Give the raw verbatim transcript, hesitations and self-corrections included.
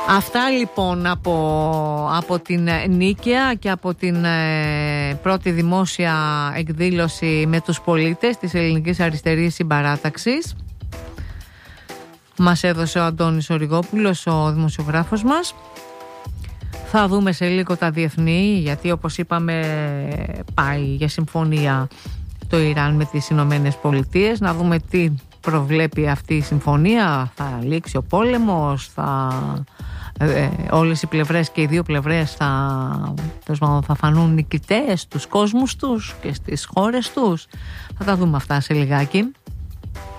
Αυτά λοιπόν από, από την Νίκαια και από την ε, πρώτη δημόσια εκδήλωση με τους πολίτες της Ελληνικής Αριστερής Συμπαράταξης. Μας έδωσε ο Αντώνης Οριγόπουλος, ο δημοσιογράφος μας. Θα δούμε σε λίγο τα διεθνή, γιατί όπως είπαμε πάει για συμφωνία το Ιράν με τις Ηνωμένες Πολιτείες. Να δούμε τι προβλέπει αυτή η συμφωνία. Θα λήξει ο πόλεμος, θα... Ε, όλες οι πλευρές και οι δύο πλευρές θα, θα φανούν νικητές στους κόσμους τους και στις χώρες τους. Θα τα δούμε αυτά σε λιγάκι.